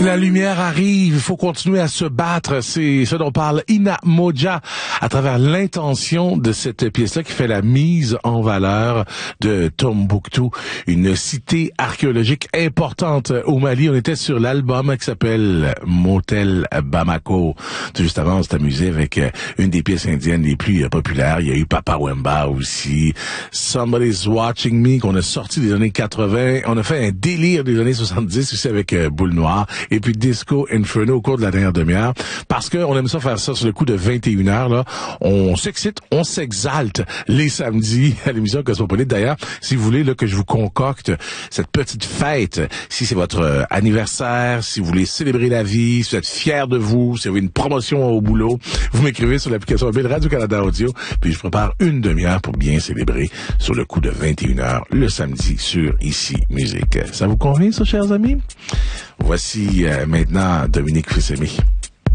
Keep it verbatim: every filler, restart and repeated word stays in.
La lumière arrive, il faut continuer à se battre. C'est ce dont parle Ina Moja à travers l'intention de cette pièce-là qui fait la mise en valeur de Tombouctou, une cité archéologique importante au Mali. On était sur l'album qui s'appelle Motel Bamako. Tout juste avant, on s'est amusé avec une des pièces indiennes les plus populaires. Il y a eu Papa Wemba aussi, Somebody's Watching Me qu'on a sorti des années quatre-vingts. On a fait un délire des années soixante-dix aussi avec Boule Noire. Et puis Disco Inferno au cours de la dernière demi-heure. Parce qu'on aime ça faire ça sur le coup de vingt et une heures, là. On s'excite, on s'exalte les samedis à l'émission Cosmopolite. D'ailleurs, si vous voulez là que je vous concocte cette petite fête, si c'est votre euh, anniversaire, si vous voulez célébrer la vie, si vous êtes fiers de vous, si vous avez une promotion au boulot, vous m'écrivez sur l'application mobile Radio-Canada Audio, puis je prépare une demi-heure pour bien célébrer sur le coup de vingt et une heures le samedi sur Ici Musique. Ça vous convient, ça, chers amis? Voici euh, maintenant Dominique Fils-Aimé.